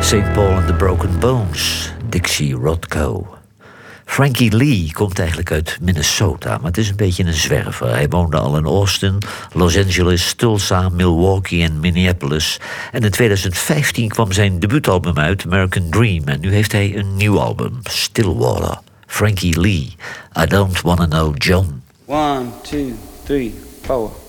St. Paul and the Broken Bones, Dixie Rothko. Frankie Lee komt eigenlijk uit Minnesota, maar het is een beetje een zwerver. Hij woonde al in Austin, Los Angeles, Tulsa, Milwaukee en Minneapolis. En in 2015 kwam zijn debuutalbum uit, American Dream. En nu heeft hij een nieuw album, Stillwater. Frankie Lee, I Don't Wanna Know John. 1, 2, 3, 4.